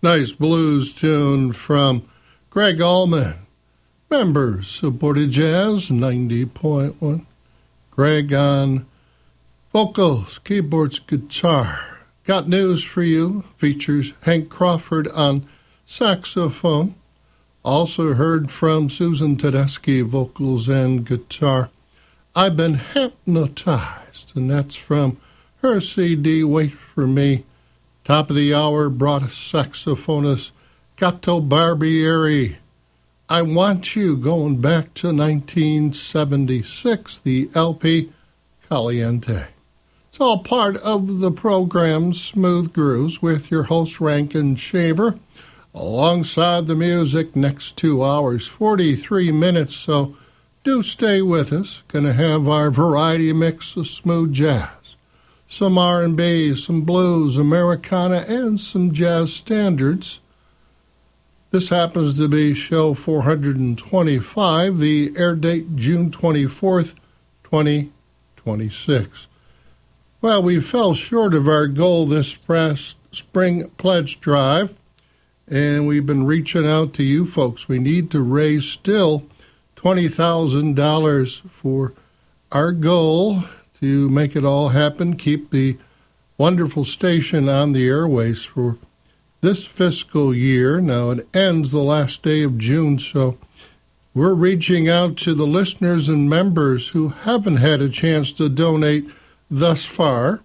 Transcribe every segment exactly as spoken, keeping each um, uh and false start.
Nice blues tune from Greg Allman. Members supported Jazz ninety point one. Greg on vocals, keyboards, guitar. Got News for You features Hank Crawford on saxophone. Also heard from Susan Tedeschi, vocals and guitar. I've Been Hypnotized, and that's from her C D, Wait For Me. Top of the hour brought us saxophonist Gato Barbieri. I Want You, going back to nineteen seventy-six, the L P Caliente. It's all part of the program Smooth Grooves with your host Rankin Shaver. Alongside the music, next two hours, forty-three minutes, so do stay with us. Gonna have our variety mix of smooth jazz, some R and B, some blues, Americana, and some jazz standards. This happens to be show four hundred twenty-five, the air date June twenty-fourth, twenty twenty-six. Well, we fell short of our goal this past spring pledge drive, and we've been reaching out to you folks. We need to raise still twenty thousand dollars for our goal to make it all happen, keep the wonderful station on the airways for this fiscal year. Now, it ends the last day of June, so we're reaching out to the listeners and members who haven't had a chance to donate thus far.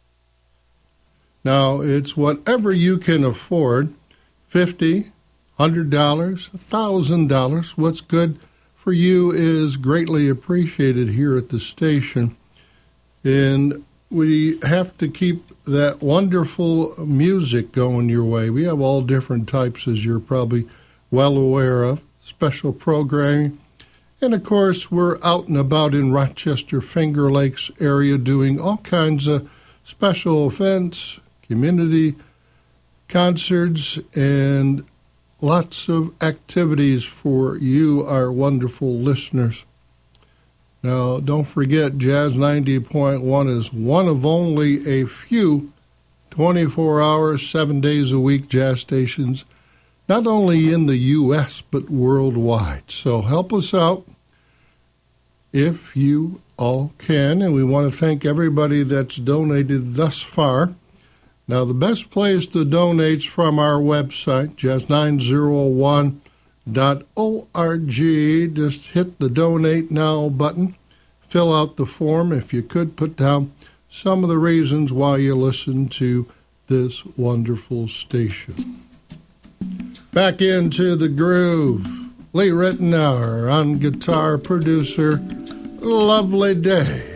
Now, it's whatever you can afford, fifty dollars, one hundred dollars, one thousand dollars. What's good for you is greatly appreciated here at the station. And we have to keep that wonderful music going your way. We have all different types, as you're probably well aware of, special programming. And, of course, we're out and about in Rochester, Finger Lakes area doing all kinds of special events, community concerts, and lots of activities for you, our wonderful listeners. Now, don't forget, Jazz ninety point one is one of only a few twenty-four hours, seven days a week jazz stations, not only in the U S, but worldwide. So help us out if you all can, and we want to thank everybody that's donated thus far. Now, the best place to donate is from our website, jazz nine oh one dot org. Just hit the Donate Now button, fill out the form. If you could, put down some of the reasons why you listen to this wonderful station. Back into the groove. Lee Rittenauer on guitar, producer. Lovely Day.